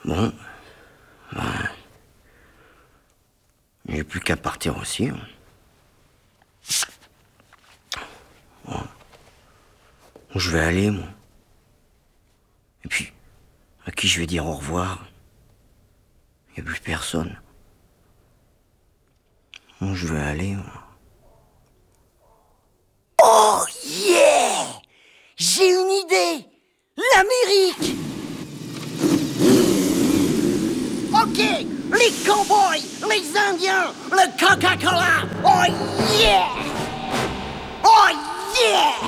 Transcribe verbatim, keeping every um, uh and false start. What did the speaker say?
Bon, ben, j'ai plus qu'à partir aussi. Hein. Bon. Où je vais aller, moi? Et puis, à qui je vais dire au revoir? Il n'y a plus personne. Où je vais aller, moi? Oh yeah! J'ai une idée! L'Amérique! Ok, les cowboys, les Indiens, le Coca-Cola! Oh yeah! Oh yeah!